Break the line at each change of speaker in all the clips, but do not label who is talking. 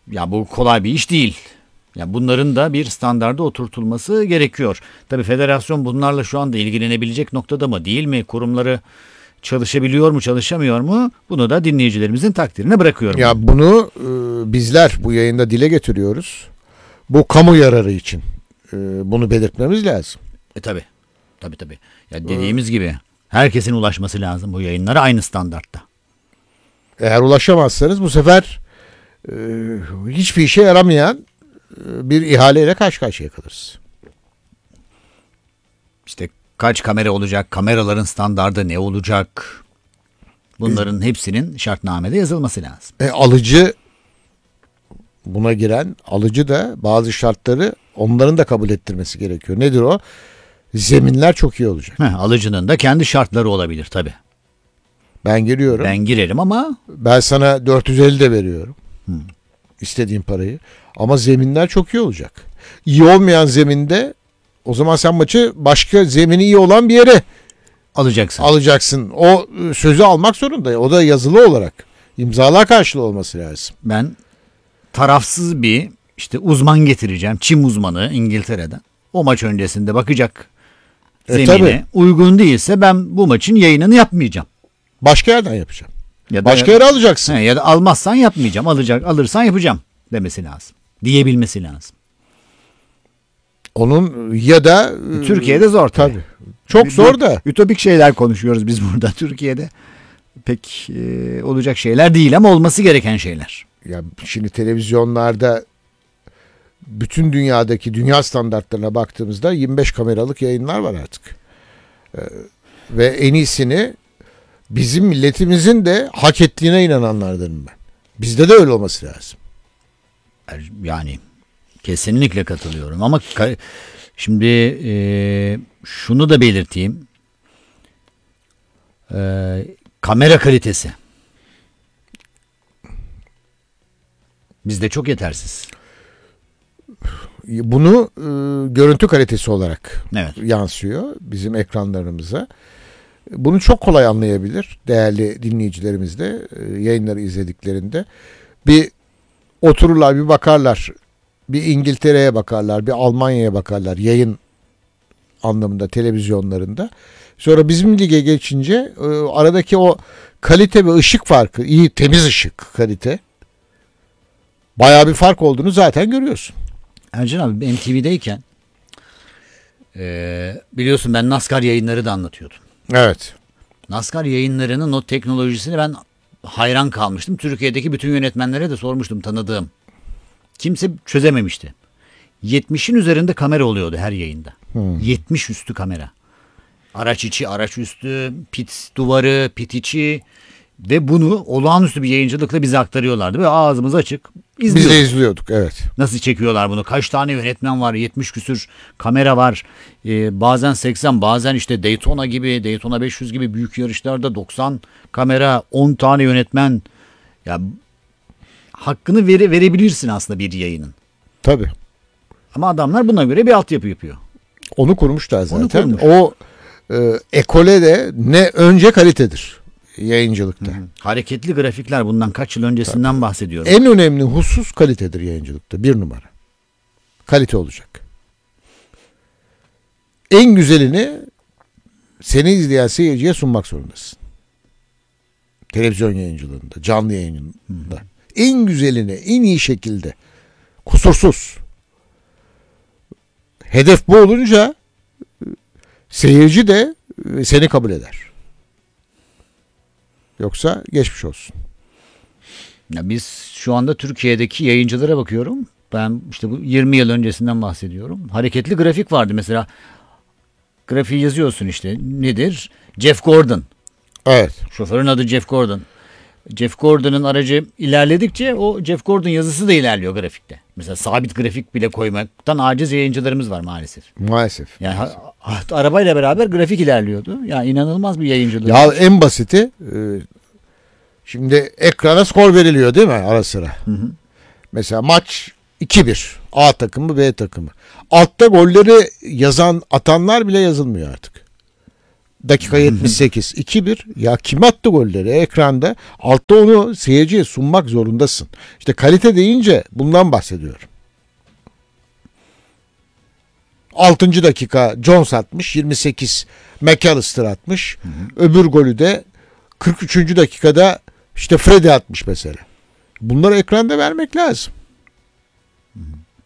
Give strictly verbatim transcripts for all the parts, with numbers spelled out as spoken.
Ya bu kolay bir iş değil. Ya bunların da bir standarda oturtulması gerekiyor. Tabii federasyon bunlarla şu anda ilgilenebilecek noktada mı değil mi? Kurumları çalışabiliyor mu, çalışamıyor mu? Bunu da dinleyicilerimizin takdirine bırakıyorum.
Ya bunu e, bizler bu yayında dile getiriyoruz. Bu kamu yararı için e, bunu belirtmemiz lazım.
E tabii. Tabii tabii. Ya dediğimiz evet. gibi herkesin ulaşması lazım bu yayınlara aynı standartta.
Eğer ulaşamazsanız bu sefer e, hiçbir işe yaramayan e, bir ihaleyle karşı karşıya kalırız.
İşte kaç kamera olacak, kameraların standardı ne olacak? Bunların hepsinin şartnamede yazılması lazım.
E, alıcı buna giren alıcı da bazı şartları onların da kabul ettirmesi gerekiyor. Nedir o? Zeminler çok iyi olacak.
Heh, alıcının da kendi şartları olabilir tabii.
Ben giriyorum.
Ben girerim ama
ben sana dört yüz elli de veriyorum. Hmm. İstediğim parayı. Ama zeminler çok iyi olacak. İyi olmayan zeminde o zaman sen maçı başka zemini iyi olan bir yere
alacaksın.
Alacaksın. O sözü almak zorunda. O da yazılı olarak. İmzalar karşılığı olması lazım.
Ben tarafsız bir işte uzman getireceğim. Çim uzmanı İngiltere'den. O maç öncesinde bakacak zemine. E, tabii. Uygun değilse ben bu maçın yayınını yapmayacağım.
Başka yerden yapacağım.
Ya da
başka
ya,
yere alacaksın.
He, ya da almazsan yapmayacağım. Alacak, alırsan yapacağım demesi lazım. Diyebilmesi lazım.
Onun ya da
Türkiye'de zor tabii.
tabii. Çok zor da.
Ütopik şeyler konuşuyoruz biz burada Türkiye'de. Pek e, olacak şeyler değil ama olması gereken şeyler.
Ya şimdi televizyonlarda bütün dünyadaki dünya standartlarına baktığımızda yirmi beş kameralık yayınlar var artık. Ee, ve en iyisini bizim milletimizin de hak ettiğine inananlardanım ben. Bizde de öyle olması lazım.
Yani kesinlikle katılıyorum ama ka- şimdi e, şunu da belirteyim. E, kamera kalitesi bizde çok yetersiz.
Bunu e, görüntü kalitesi olarak
evet.
yansıyor bizim ekranlarımıza. Bunu çok kolay anlayabilir değerli dinleyicilerimiz de e, yayınları izlediklerinde. Bir otururlar, bir bakarlar, bir İngiltere'ye bakarlar, bir Almanya'ya bakarlar yayın anlamında televizyonlarında. Sonra bizim lige geçince e, aradaki o kalite ve ışık farkı, iyi temiz ışık kalite bayağı bir fark olduğunu zaten görüyorsun.
Ercan abi M T V'deyken e, biliyorsun ben NASCAR yayınları da anlatıyordum.
Evet.
NASCAR yayınlarının o teknolojisini ben hayran kalmıştım. Türkiye'deki bütün yönetmenlere de sormuştum tanıdığım. Kimse çözememişti. yetmişin üzerinde kamera oluyordu her yayında. Hmm. yetmiş üstü kamera. Araç içi, araç üstü, pit duvarı, pit içi ve bunu olağanüstü bir yayıncılıkla bize aktarıyorlardı. Ve ağzımız açık izliyorduk.
Biz de izliyorduk, evet.
Nasıl çekiyorlar bunu? Kaç tane yönetmen var? yetmiş küsür kamera var. Ee, bazen seksen, bazen işte Daytona gibi, Daytona beş yüz gibi büyük yarışlarda doksan kamera, on tane yönetmen. Ya hakkını vere, verebilirsin aslında bir yayının.
Tabii.
Ama adamlar buna göre bir altyapı yapıyor.
Onu kurmuşlar zaten.
Onu kurmuş.
O e, ekole de ne önce kalitedir yayıncılıkta. Hı hı.
Hareketli grafikler bundan kaç yıl öncesinden Tabii. bahsediyorum.
En önemli husus kalitedir yayıncılıkta. Bir numara. Kalite olacak. En güzelini seni izleyen seyirciye sunmak zorundasın. Televizyon yayıncılığında, canlı yayınında. Hı hı. En güzelini, en iyi şekilde. Kusursuz. Hedef bu olunca seyirci de seni kabul eder. Yoksa geçmiş olsun.
Ya biz şu anda Türkiye'deki yayıncılara bakıyorum. Ben işte bu yirmi yıl öncesinden bahsediyorum. Hareketli grafik vardı mesela. Grafiği yazıyorsun işte. Nedir? Jeff Gordon.
Evet.
Şoförün adı Jeff Gordon. Jeff Gordon'ın aracı ilerledikçe o Jeff Gordon yazısı da ilerliyor grafikte. Mesela sabit grafik bile koymaktan aciz yayıncılarımız var maalesef.
Maalesef.
Yani ha, ha, arabayla beraber grafik ilerliyordu. Yani inanılmaz bir yayıncılık.
Ya en basiti e, şimdi ekrana skor veriliyor değil mi ara sıra? Hı hı. Mesela maç iki bir. A takımı B takımı. Altta golleri yazan atanlar bile yazılmıyor artık. Dakika yetmiş sekiz. iki bir. Ya kim attı golleri ekranda? Altta onu seyirciye sunmak zorundasın. İşte kalite deyince bundan bahsediyorum. altıncı dakika Jones atmış. yirmi sekiz McAllister atmış. Hı hı. Öbür golü de kırk üçüncü dakikada işte Freddy atmış mesela. Bunları ekranda vermek lazım. Hı hı.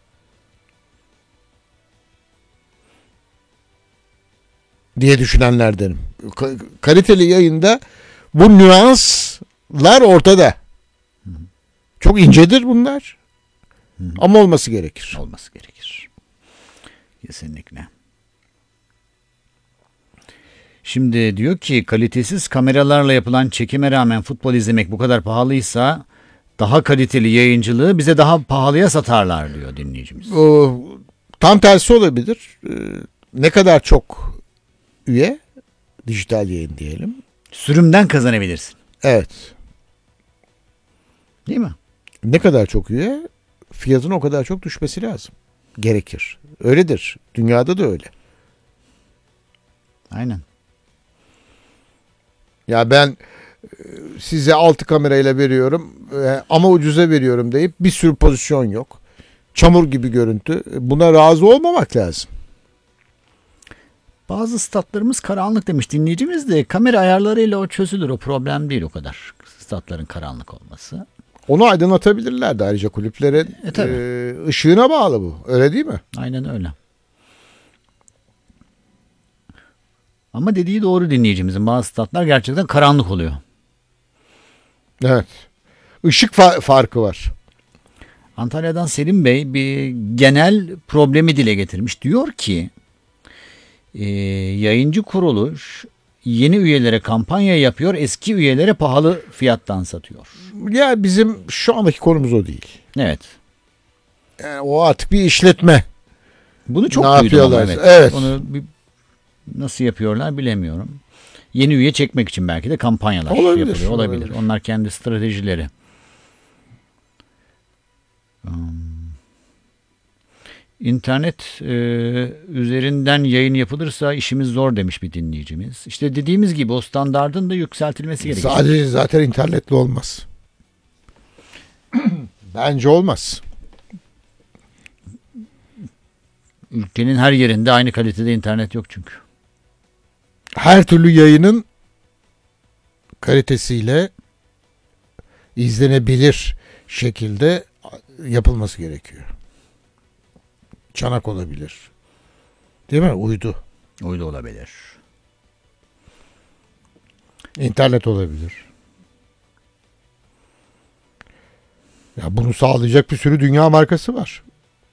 diye düşünenlerdenim. Kaliteli yayında bu nüanslar ortada. Hı hı. Çok incedir bunlar. Hı hı. Ama olması gerekir.
Olması gerekir. Kesinlikle. Şimdi diyor ki kalitesiz kameralarla yapılan çekime rağmen futbol izlemek bu kadar pahalıysa daha kaliteli yayıncılığı bize daha pahalıya satarlar diyor dinleyicimiz.
O, tam tersi olabilir. Ee, ne kadar çok üye, dijital yayın diyelim.
Sürümden kazanabilirsin.
Evet.
Değil mi?
Ne kadar çok üye, fiyatın o kadar çok düşmesi lazım. Gerekir. Öyledir. Dünyada da öyle.
Aynen.
Ya ben size altı kamerayla veriyorum ama ucuza veriyorum deyip bir sürü pozisyon yok. Çamur gibi görüntü. Buna razı olmamak lazım.
Bazı statlarımız karanlık demiş dinleyicimiz de kamera ayarlarıyla o çözülür. O problem değil o kadar. Statların karanlık olması.
Onu aydınlatabilirler de ayrıca kulüplerin e, e, ışığına bağlı bu. Öyle değil mi?
Aynen öyle. Ama dediği doğru dinleyicimizin. Bazı statlar gerçekten karanlık oluyor.
Evet. Işık fa- farkı var.
Antalya'dan Selim Bey bir genel problemi dile getirmiş. Diyor ki e, yayıncı kuruluş yeni üyelere kampanya yapıyor, eski üyelere pahalı fiyattan satıyor.
Ya bizim şu andaki konumuz o değil.
Evet.
Yani o artık bir işletme.
Bunu çok
ne
duydum ama evet.
evet.
Onu bir, nasıl yapıyorlar bilemiyorum. Yeni üye çekmek için belki de kampanyalar
olabilir,
yapılıyor. Olabilir.
Olabilir.
Onlar kendi stratejileri. Um, İnternet e, üzerinden yayın yapılırsa işimiz zor demiş bir dinleyicimiz. İşte dediğimiz gibi o standardın da yükseltilmesi gerekiyor.
Sadece zaten internetle olmaz. Bence olmaz.
Ülkenin her yerinde aynı kalitede internet yok çünkü.
Her türlü yayının kalitesiyle izlenebilir şekilde yapılması gerekiyor. Çanak olabilir. Değil mi? Uydu.
Uydu olabilir.
İnternet olabilir. Ya bunu sağlayacak bir sürü dünya markası var.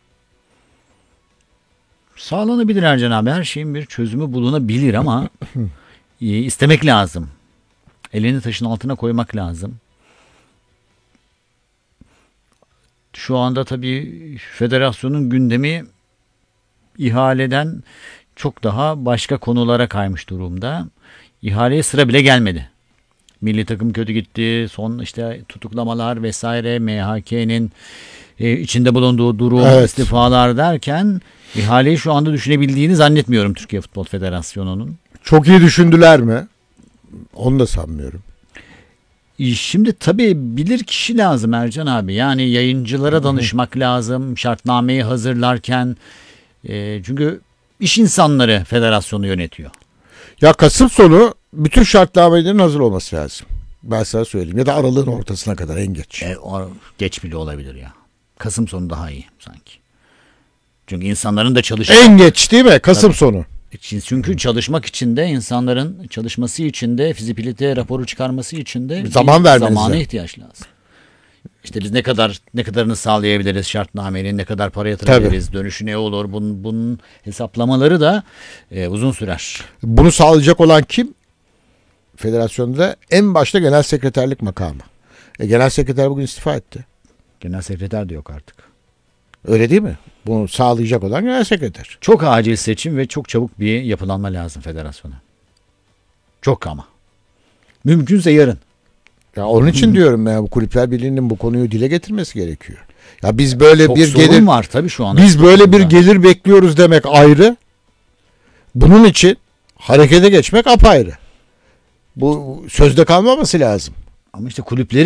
Sağlanabilir Ercan abi. Her şeyin bir çözümü bulunabilir ama istemek lazım. Elini taşın altına koymak lazım. Şu anda tabii federasyonun gündemi ihaleden çok daha başka konulara kaymış durumda. İhaleye sıra bile gelmedi. Milli takım kötü gitti. Son işte tutuklamalar vesaire, M H K'nin e, içinde bulunduğu durum, evet. istifalar derken ihaleyi şu anda düşünebildiğini zannetmiyorum Türkiye Futbol Federasyonu'nun.
Çok iyi düşündüler mi? Onu da sanmıyorum.
Şimdi tabii bilir kişi lazım Ercan abi. Yani yayıncılara danışmak lazım şartnameyi hazırlarken. E, çünkü iş insanları federasyonu yönetiyor.
Ya Kasım sonu bütün şartnamelerin hazır olması lazım. Ben sana söyleyeyim. Ya da aralığın ortasına kadar en geç.
E, o, geç bile olabilir ya. Kasım sonu daha iyi sanki. Çünkü insanların da çalışması.
En geç değil mi? Kasım tabii. Sonu.
Çünkü çalışmak için de insanların çalışması için de fizibilite raporu çıkarması için de
zaman vermeniz
zamana ihtiyaç lazım. İşte biz ne kadar ne kadarını sağlayabiliriz şartnamenin, ne kadar para yatırabiliriz, tabii. dönüşü ne olur, bunun, bunun hesaplamaları da e, uzun sürer.
Bunu sağlayacak olan kim? Federasyonda en başta genel sekreterlik makamı. E, genel sekreter bugün istifa etti.
Genel sekreter de yok artık.
Öyle değil mi? Bunu sağlayacak olan genel sekreter.
Çok acil seçim ve çok çabuk bir yapılanma lazım federasyona. Çok ama. Mümkünse yarın.
Ya onun için diyorum ya bu Kulüpler Birliği'nin bu konuyu dile getirmesi gerekiyor. Ya biz böyle
çok
bir gelir
var tabii şu anda.
Biz böyle bir gelir bekliyoruz demek ayrı. Bunun için harekete geçmek apayrı. Bu sözde kalmaması lazım.
Ama işte kulüplerin